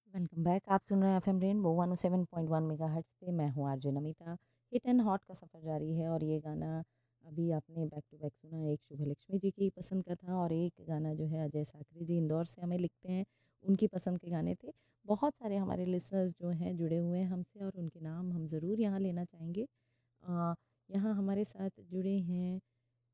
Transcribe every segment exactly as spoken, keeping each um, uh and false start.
Welcome back. आप सुन रहे हैं FM rainbow one O seven point one megahertz पे। मैं हूँ RJ Namita. Hit and hot का सफ़र जारी है और ये गाना अभी आपने बैक टू बैक सुना। एक शुभ लक्ष्मी जी की पसंद का था और एक गाना जो है अजय साकरी जी इंदौर से हमें लिखते हैं, उनकी पसंद के गाने थे। बहुत सारे हमारे लिसनर्स जो हैं जुड़े हुए हैं हमसे और उनके नाम हम ज़रूर यहाँ लेना चाहेंगे। अ, यहाँ हमारे साथ जुड़े हैं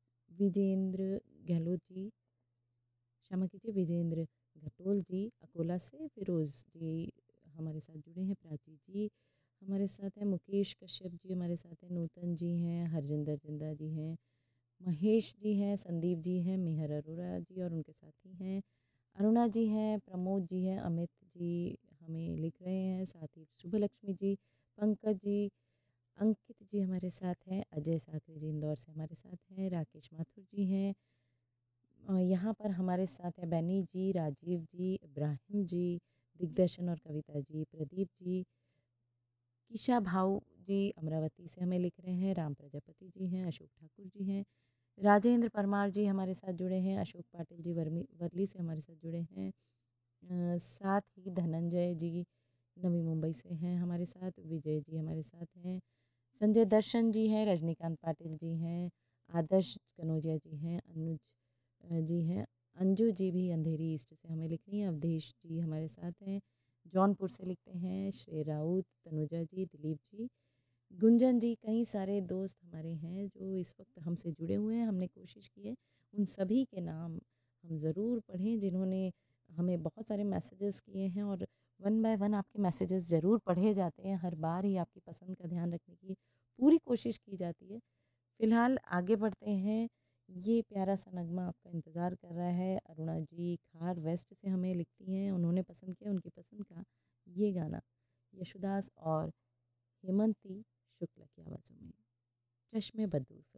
विजेंद्र गहलोत जी, क्षमा कीजिए विजेंद्र घटोल जी अकोला से, फिरोज़ जी हमारे साथ जुड़े हैं, प्राची जी हमारे साथ हैं, मुकेश कश्यप जी हमारे साथ हैं, नूतन जी हैं, हरजिंदर जिंदा जी हैं, महेश जी हैं, संदीप जी हैं, मेहर अरोड़ा जी और उनके साथी हैं, अरुणा जी हैं, प्रमोद जी हैं, अमित जी हमें लिख रहे हैं, साथ ही शुभलक्ष्मी जी, पंकज जी, अंकित जी हमारे साथ हैं, अजय साकरे जी इंदौर से हमारे साथ हैं, राकेश माथुर जी हैं, अ, यहाँ पर हमारे साथ हैं बैनी जी, राजीव जी, इब्राहिम जी, दिग्दर्शन और कविता जी, प्रदीप जी, कीशा भाऊ जी अमरावती से हमें लिख रहे हैं, राम प्रजापति जी हैं, अशोक ठाकुर जी हैं, राजेंद्र परमार जी हमारे साथ जुड़े हैं, अशोक पाटिल जी वर्मी वर्ली से हमारे साथ जुड़े हैं, अ, साथ ही धनंजय जी नवी मुंबई से हैं हमारे साथ, विजय जी हमारे साथ हैं, संजय दर्शन जी हैं, रजनीकांत पाटिल जी हैं, आदर्श कनौजिया जी हैं, अनुज अ, जी हैं, अंजू जी भी अंधेरी ईस्ट से हमें लिख रही हैं, अवधेश जी हमारे साथ हैं, जौनपुर से लिखते हैं, श्रेय राउत, तनुजा जी, दिलीप जी, गुंजन जी, कई सारे दोस्त हमारे हैं जो इस वक्त हमसे जुड़े हुए हैं। हमने कोशिश की है उन सभी के नाम हम ज़रूर पढ़ें जिन्होंने हमें बहुत सारे मैसेजेस किए हैं और वन बाय वन आपके मैसेजेस ज़रूर पढ़े जाते हैं। हर बार ही आपकी पसंद का ध्यान रखने की पूरी कोशिश की जाती है। फ़िलहाल आगे बढ़ते हैं। ये प्यारा सा नगमा आपका इंतज़ार कर रहा है। अरुणा जी खार वेस्ट से हमें लिखती हैं, उन्होंने पसंद किया उनकी पसंद का ये गाना यशुदास और हेमंती शुक्ला की आवाज़ों में, चश्मे बदूर।